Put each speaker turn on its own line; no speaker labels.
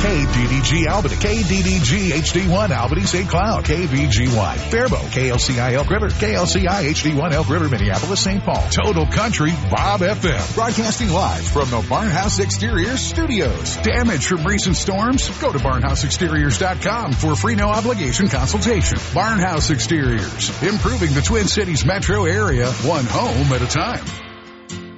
KDDG Albany, KDDG HD1 Albany St. Cloud, KVGY Faribault, KLCI Elk River, KLCI HD1 Elk River Minneapolis St. Paul, Total Country Bob FM. Broadcasting live from the Barnhouse Exteriors Studios. Damage from recent storms? Go to barnhouseexteriors.com for a free no obligation consultation. Barnhouse Exteriors, improving the Twin Cities metro area, one home at a time.